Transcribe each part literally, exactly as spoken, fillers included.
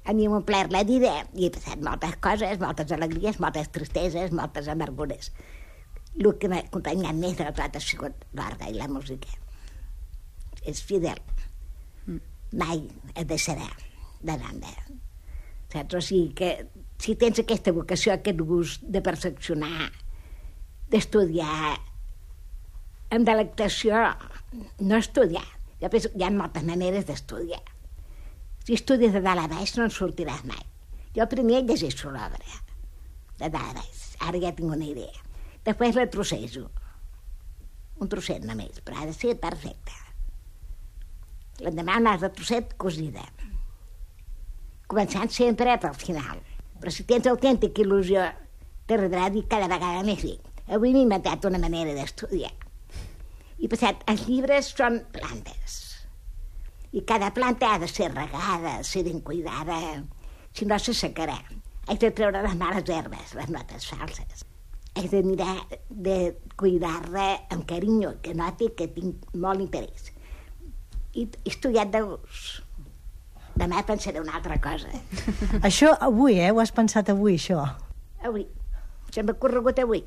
a mi m'ha omplert la vida i he passat moltes coses, moltes alegries, moltes tristeses, moltes amargures. El que m'ha acompanyat més de tot ha sigut l'orgue i la música. És fidel. Mai et deixarà de banda. Saps? O sigui que si tens aquesta vocació, aquest gust de perfeccionar, d'estudiar, amb delectació, no estudiar. Jo penso que hi ha moltes maneres d'estudiar. Si estudies de dalt a baix no en sortiràs mai. Jo primer llegeixo l'obra, de dalt a baix. Ara ja tinc una idea. Després la trossejo. Un trosset només, però ha de ser perfecte. L'endemà un altre trosset cosida. Començant sempre pel final. Però si tens autèntica il·lusió, t'agradarà dir cada vegada més bé. Avui m'he inventat una manera d'estudiar. I passat, els llibres són plantes. I cada planta ha de ser regada, ser ben cuidada, si no s'assecarà. Haig de treure les males herbes, les notes falses. Haig de mirar de cuidar-la amb carinyo, que noti que tinc molt interès. I he estudiat de gust. Demà pensaré una altra cosa. Això avui, eh? Ho has pensat avui, això? Avui. Se m'ha corregut avui.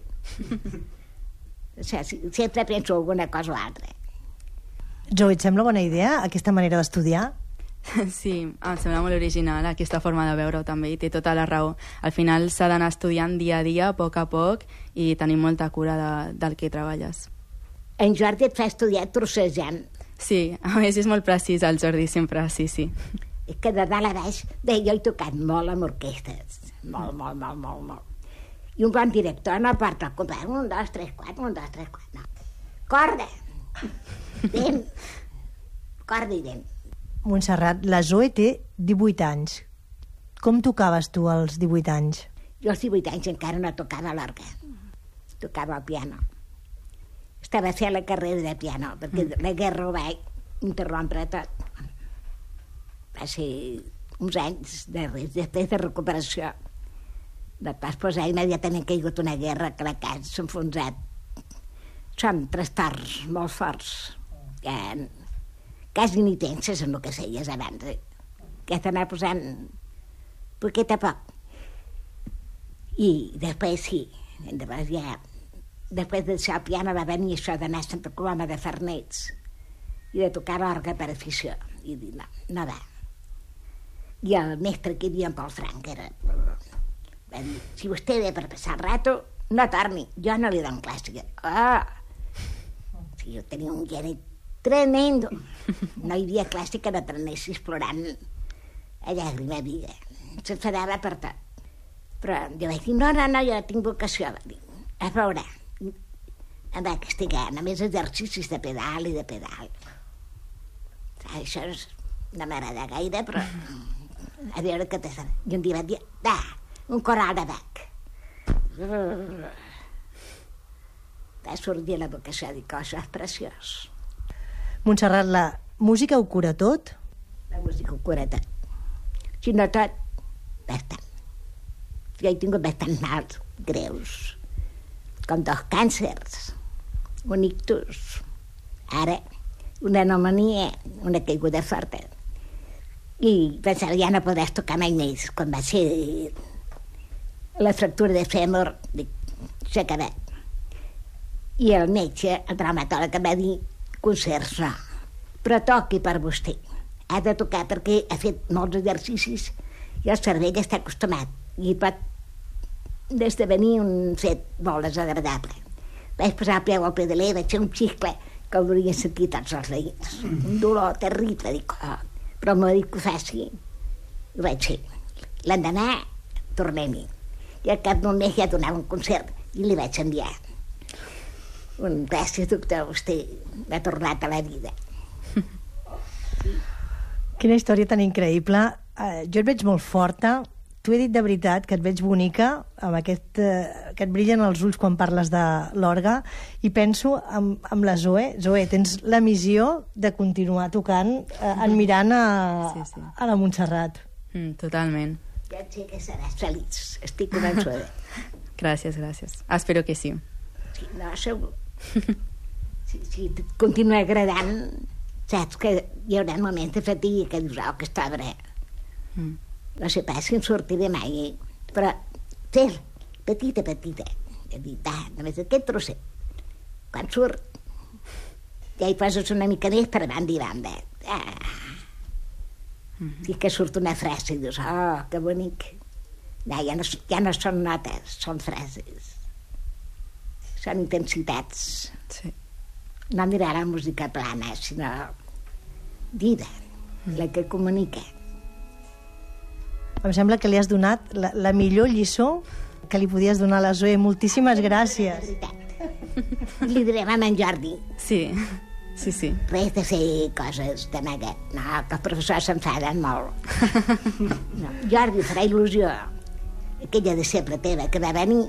O sigui, sempre penso alguna cosa o altra. Zoe, et sembla bona idea aquesta manera d'estudiar? Sí, em sembla molt original aquesta forma de veure-ho també i té tota la raó. Al final s'ha d'anar estudiant dia a dia, a poc a poc, i tenir molta cura de, del que treballes. En Jordi et fa estudiar trossejant. Sí, a més és molt precís el Jordi sempre, sí, sí. És que de dalt a baix, bé, jo he tocat molt amb orquestres, molt, molt, molt, molt, molt. I un bon director no porta el compàs, un, dos, tres, quatre, un, dos, tres, quatre, no. Corda! Dent! Corda i dent. Montserrat, la Zoe té divuit anys. Com tocaves tu als divuit anys? Jo als divuit anys encara no tocava l'orgue. Tocava el piano. Estava fent la carrera de piano, perquè mm. la guerra ho va interrompre tot. Va ser uns anys de res, després de recuperació. De pas posar immediatament caigut una guerra que la casa s'ha enfonsat. Són trastorns molt forts, que quasi ni penses en el que seies abans, eh? Que has d'anar posant poquet a poc. I després sí, després ja, després de deixar el piano va venir això d'anar a Santa Coloma de Farners i de tocar l'orgue per afició. I dir, no, no va. I el mestre que hi havia en Pol Frank era... Va dir, si vostè ve per passar el rato, no torni, jo no li dono clàssica. Oh! Sí, jo tenia un geni tremendo. No hi havia clàssica que no t'anessis plorant a llàgrima vida. S'enfadava per tot. Però jo vaig dir, no, no, no, jo tinc vocació. Va dir, a veure, em va castigar, només exercicis de pedal i de pedal. Això és, no m'agrada gaire, però a veure què t'està... I un dia va dir, da, un coral de Bach. Va sortir la vocació, dic, oh, això és preciós. Montserrat, la música ho cura tot? La música ho cura tot. Si no tot, bastant. Jo he tingut bastants mals greus, com dos càncers, un ictus, ara una pneumònia, una caiguda forta. I pensava, ja no podràs tocar mai més. Quan va ser la fractura de fèmur, dic, s'ha acabat. I el metge, el traumatòleg, em va dir, concerts no, però toqui per vostè. Ha de tocar perquè ha fet molts exercicis i el cervell està acostumat i pot esdevenir un fet molt desagradable. Vaig posar el peu al pedaler, vaig fer un xiscle que el volia sentir tots els veïns. Un dolor terrible, dic, oh, però m'ho dic que ho faci. Ho vaig fer. L'endemà tornem-hi. I al cap d'un mes ja donava un concert i li vaig enviar. Un gràcies, doctor, vostè m'ha tornat a la vida. Quina història tan increïble. Uh, jo et veig molt forta. T'ho he dit de veritat, que et veig bonica, amb aquest, uh, que et brillen els ulls quan parles de l'orgue, i penso amb, amb la Zoe. Zoe, tens la missió de continuar tocant, uh, admirant a, sí, sí. a la Montserrat. Mm, totalment. Ja et sé que seràs feliç, estic convençuda. Gràcies, gràcies. Espero que sí. Sí, no, segur. Si, si et continua agradant, saps que hi haurà moments de fatiga que dius, oh, aquesta obra... Mm. No sé pas si en sortiré mai, eh? Però, fer, petita, petita. He dit, ah, només aquest trosset. Quan surt, ja hi poses una mica més per banda i banda. Ah. Mm-hmm. Sí que surt una frase i dius, oh, que bonic. No, ja, no, ja no són notes, són frases. Són intensitats. Sí. No mirar la música plana, sinó vida, mm. la que comunica. Em sembla que li has donat la, la millor lliçó que li podies donar a la Zoe. Moltíssimes gràcies. Li direm a en Jordi. Sí, sí, sí. Res de fer coses de negat. No, que els professors s'enfaden molt. No. Jordi, farà il·lusió aquella deixeble teva que va venir,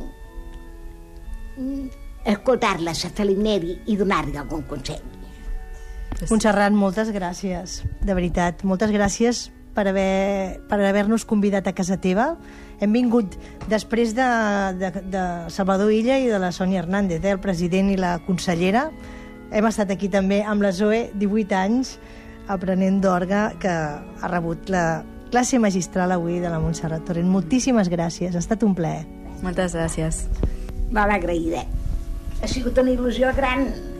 escoltar-la a Felip Neri i donar-li algun consell. Montserrat, moltes gràcies, de veritat. Moltes gràcies per haver, per haver-nos convidat a casa teva. Hem vingut després de, de, de Salvador Illa i de la Sònia Hernández, eh, el president i la consellera. Hem estat aquí també amb la Zoe, divuit anys, aprenent d'orgue, que ha rebut la classe magistral avui de la Montserrat Torrent. Moltíssimes gràcies, ha estat un plaer. Moltes gràcies. Molt agraïda. Ha sigut una il·lusió gran